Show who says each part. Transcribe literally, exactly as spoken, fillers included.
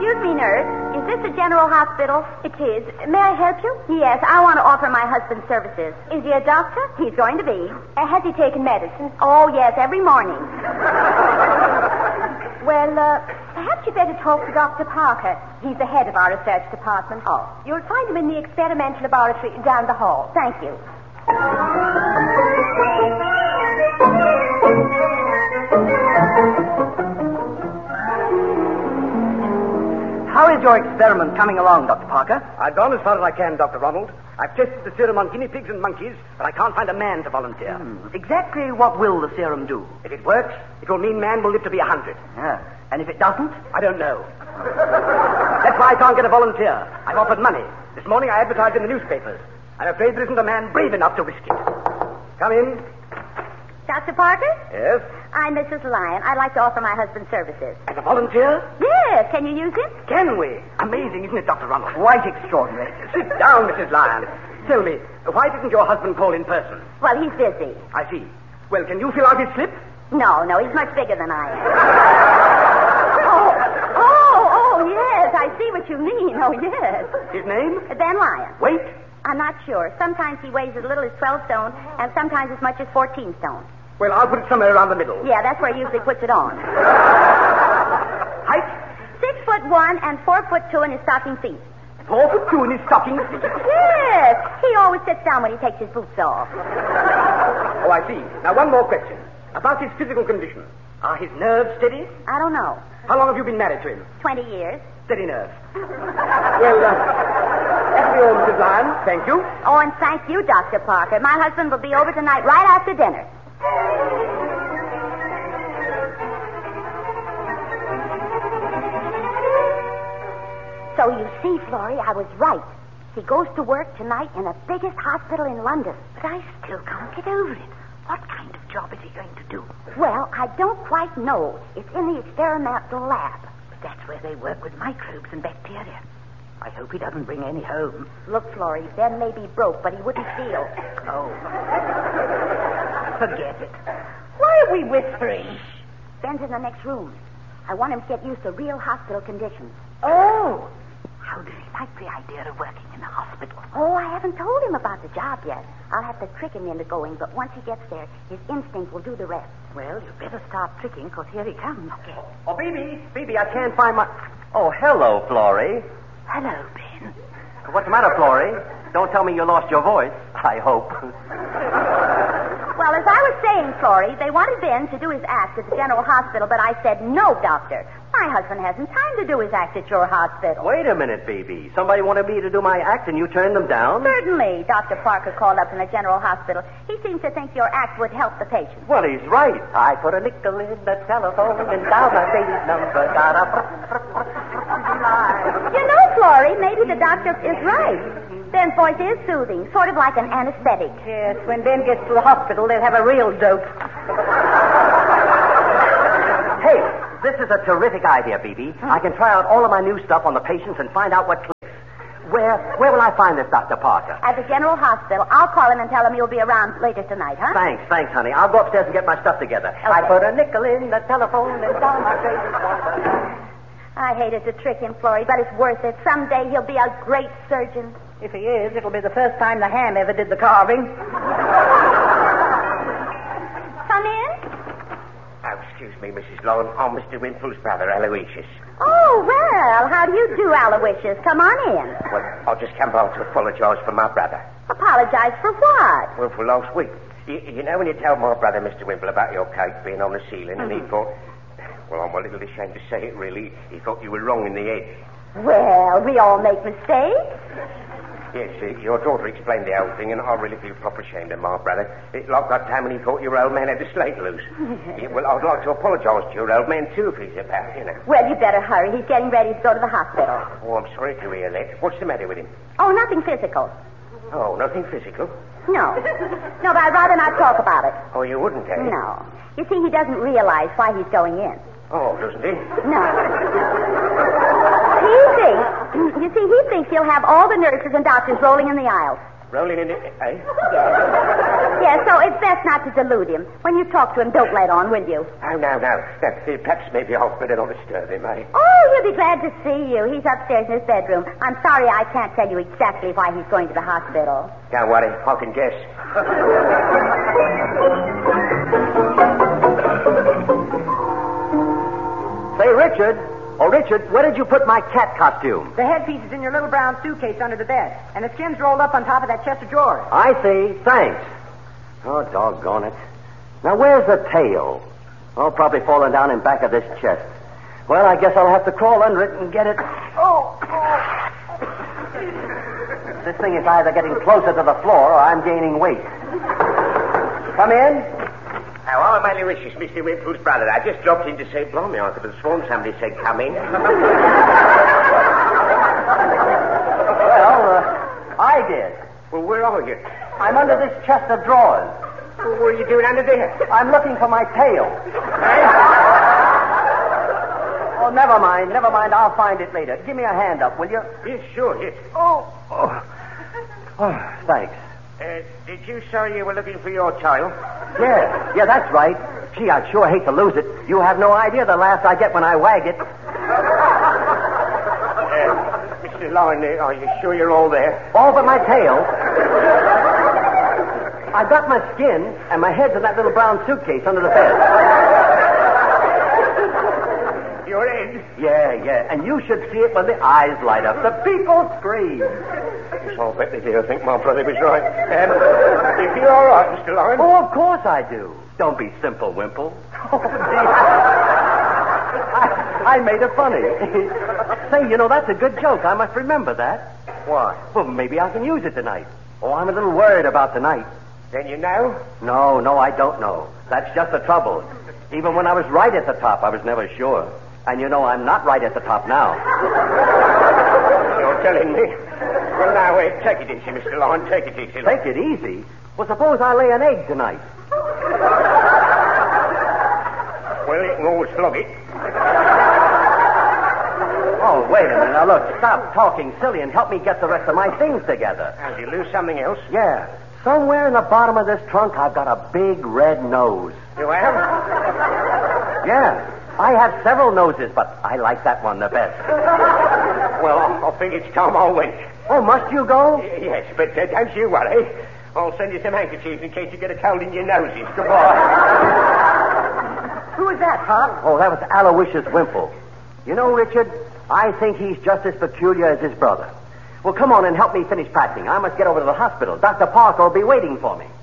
Speaker 1: Excuse me, nurse. Is this a general hospital? It is. May I help you? Yes, I want to offer my husband services. Is he a doctor? He's going to be. Uh, has he taken medicine? Oh, yes, every morning. Well, uh, perhaps you'd better talk to Doctor Parker. He's the head of our research department. Oh. You'll find him in the experimental laboratory down the hall. Thank you.
Speaker 2: How is your experiment coming along, Doctor Parker?
Speaker 3: I've gone as far as I can, Doctor Ronald. I've tested the serum on guinea pigs and monkeys, but I can't find a man to volunteer.
Speaker 2: Hmm. Exactly what will the serum do?
Speaker 3: If it works, it will mean man will live to be a hundred.
Speaker 2: Yeah. And if it doesn't?
Speaker 3: I don't know. That's why I can't get a volunteer. I've offered money. This morning I advertised in the newspapers. I'm afraid there isn't a man brave enough to risk it. Come in.
Speaker 1: Doctor Parker?
Speaker 3: Yes?
Speaker 1: I'm Missus Lyon. I'd like to offer my husband services.
Speaker 3: As a volunteer?
Speaker 1: Yes. Can you use him?
Speaker 3: Can we? Amazing, isn't it, Doctor Ronald?
Speaker 2: Quite extraordinary.
Speaker 3: Sit down, Missus Lyon. Tell me, why didn't your husband call in person?
Speaker 1: Well, he's busy.
Speaker 3: I see. Well, can you fill out his slip?
Speaker 1: No, no, he's much bigger than I am. oh, oh, oh, yes, I see what you mean. Oh, yes.
Speaker 3: His name?
Speaker 1: Ben Lyon.
Speaker 3: Weight?
Speaker 1: I'm not sure. Sometimes he weighs as little as twelve stone, and sometimes as much as fourteen stone.
Speaker 3: Well, I'll put it somewhere around the middle.
Speaker 1: Yeah, that's where he usually puts it on.
Speaker 3: Height?
Speaker 1: Six foot one and four foot two in his stocking feet.
Speaker 3: Four foot two in his stocking feet?
Speaker 1: Yes. He always sits down when he takes his boots off.
Speaker 3: Oh, I see. Now, one more question. About his physical condition. Are his nerves steady?
Speaker 1: I don't know.
Speaker 3: How long have you been married to him?
Speaker 1: Twenty years.
Speaker 3: Steady nerves. Well, uh, that'll be all, Missus Lyon. Thank you.
Speaker 1: Oh, and thank you, Doctor Parker. My husband will be over tonight right after dinner. So you see, Florrie, I was right. He goes to work tonight in the biggest hospital in London.
Speaker 4: But I still can't get over it. What kind of job is he going to do?
Speaker 1: Well, I don't quite know. It's in the experimental lab.
Speaker 4: But that's where they work with microbes and bacteria. I hope he doesn't bring any home.
Speaker 1: Look, Florrie, Ben may be broke, but he wouldn't steal.
Speaker 4: Oh. Forget it. Why are we whispering?
Speaker 1: Ben's in the next room. I want him to get used to real hospital conditions.
Speaker 4: Oh. How does he like the idea of working in a hospital?
Speaker 1: Oh, I haven't told him about the job yet. I'll have to trick him into going, but once he gets there, his instinct will do the rest.
Speaker 4: Well, you better start tricking, because here he comes.
Speaker 1: Okay.
Speaker 3: Oh, Phoebe, Phoebe, I can't find my...
Speaker 2: Oh, hello, Florrie.
Speaker 4: Hello, Ben.
Speaker 2: What's the matter, Florrie? Don't tell me you lost your voice. I hope.
Speaker 1: Well, as I was saying, Florrie, they wanted Ben to do his act at the General Hospital, but I said, no, doctor. My husband hasn't time to do his act at your hospital.
Speaker 2: Wait a minute, baby. Somebody wanted me to do my act and you turned them down?
Speaker 1: Certainly. Doctor Parker called up from the General Hospital. He seems to think your act would help the patient.
Speaker 2: Well, he's right. I put a nickel in the telephone and dialed my baby's number. Got a...
Speaker 1: You know, Florrie, maybe the doctor is right. Ben's voice is soothing, sort of like an anesthetic.
Speaker 4: Yes, when Ben gets to the hospital, they'll have a real dope.
Speaker 2: Hey, this is a terrific idea, Phoebe. Hmm. I can try out all of my new stuff on the patients and find out what clicks. Where where will I find this Doctor Parker?
Speaker 1: At the General Hospital. I'll call him and tell him you'll be around later tonight, huh?
Speaker 2: Thanks, thanks, honey. I'll go upstairs and get my stuff together.
Speaker 1: Okay.
Speaker 2: I put a nickel in the telephone and down my baby's number.
Speaker 1: I hated to trick him, Florrie, but it's worth it. Someday he'll be a great surgeon.
Speaker 4: If he is, it'll be the first time the ham ever did the carving.
Speaker 1: Come in.
Speaker 5: Oh, excuse me, Missus Lyon. I'm Mister Winfield's brother, Aloysius.
Speaker 1: Oh, well, how do you do, Aloysius? Come on in.
Speaker 5: Well, I'll just come by to apologise for my brother.
Speaker 1: Apologize for what?
Speaker 5: Well, for last week. You, you know when you told my brother, Mister Wimple, about your cake being on the ceiling, mm-hmm. and he thought... Well, I'm a little ashamed to say it, really. He thought you were wrong in the head.
Speaker 1: Well, we all make mistakes.
Speaker 5: Yes, uh, your daughter explained the whole thing, and I really feel proper ashamed of my brother. It like that time when he thought your old man had the slate loose. Yeah, well, I'd like to apologise to your old man, too, if he's about, you know.
Speaker 1: Well, you better hurry. He's getting ready to go to the hospital.
Speaker 5: Oh, I'm sorry to hear that. What's the matter with him?
Speaker 1: Oh, nothing physical.
Speaker 5: Oh, nothing physical?
Speaker 1: No. No, but I'd rather not talk about it.
Speaker 5: Oh, you wouldn't, eh?
Speaker 1: No. You see, he doesn't realize why he's going in.
Speaker 5: Oh, doesn't he?
Speaker 1: No. He thinks, you see, he thinks he'll have all the nurses and doctors rolling in the aisles.
Speaker 5: Rolling in the, eh?
Speaker 1: Yes. Yeah, so it's best not to delude him. When you talk to him, don't let on, will you?
Speaker 5: Oh, no, no. no perhaps maybe I'll better not disturb him, eh?
Speaker 1: Oh, he'll be glad to see you. He's upstairs in his bedroom. I'm sorry I can't tell you exactly why he's going to the hospital.
Speaker 5: Don't worry, I can guess.
Speaker 2: Say, Richard. Oh, Richard, where did you put my cat costume?
Speaker 4: The headpiece is in your little brown suitcase under the bed, and the skin's rolled up on top of that chest of drawers.
Speaker 2: I see. Thanks. Oh, doggone it. Now, where's the tail? Oh, probably fallen down in back of this chest. Well, I guess I'll have to crawl under it and get it. Oh, oh. This thing is either getting closer to the floor or I'm gaining weight. Come in.
Speaker 5: Oh, I'm only Richards, Mister Wimple's brother. I just dropped in to say, blimey, I could have sworn somebody said come in.
Speaker 2: Well, uh, I did.
Speaker 5: Well, where are you?
Speaker 2: I'm under this chest of drawers.
Speaker 5: Well, what are you doing under there?
Speaker 2: I'm looking for my tail. Oh, never mind, never mind. I'll find it later. Give me a hand up, will you?
Speaker 5: Yes, sure, yes.
Speaker 2: Oh, oh. Oh, thanks.
Speaker 5: Uh, did you say you were looking for your tail?
Speaker 2: Yeah, yeah, that's right. Gee, I'd sure hate to lose it. You have no idea the laughs I get when I wag it.
Speaker 5: Uh, Mister Lyon, uh, are you sure you're all there?
Speaker 2: All but my tail. I've got my skin, and my head's in that little brown suitcase under the bed.
Speaker 5: Your head?
Speaker 2: Yeah, yeah, and you should see it when the eyes light up. The people scream.
Speaker 5: Yes, I'll bet they do. I think my brother was right. Um, you feel all right, Mister Lyon?
Speaker 2: Oh, of course I do. Don't be simple, Wimple. Oh, gee. I, I made it funny. Say, you know, that's a good joke. I must remember that.
Speaker 5: Why?
Speaker 2: Well, maybe I can use it tonight. Oh, I'm a little worried about tonight.
Speaker 5: Then you know?
Speaker 2: No, no, I don't know. That's just the trouble. Even when I was right at the top, I was never sure. And you know, I'm not right at the top now.
Speaker 5: You're telling me? Well, now, wait. Take it easy, Mister Lyon. Take it easy.
Speaker 2: Take it easy? Well, suppose I lay an egg tonight.
Speaker 5: Well, you can always flog it.
Speaker 2: Oh, wait a minute. Now, look, stop talking silly and help me get the rest of my things together.
Speaker 5: Did you lose something else?
Speaker 2: Yeah. Somewhere in the bottom of this trunk, I've got a big red nose.
Speaker 5: You have?
Speaker 2: Yeah. I have several noses, but I like that one the best.
Speaker 5: Well, I think it's time I went.
Speaker 2: Oh, must you go?
Speaker 5: Y- yes, but uh, don't you worry. I'll send you some handkerchiefs in case you get a cold in your noses.
Speaker 2: Goodbye.
Speaker 4: Who is that, Pop?
Speaker 2: Oh, that was Aloysius Wimple. You know, Richard, I think he's just as peculiar as his brother. Well, come on and help me finish packing. I must get over to the hospital. Doctor Parker will be waiting for me.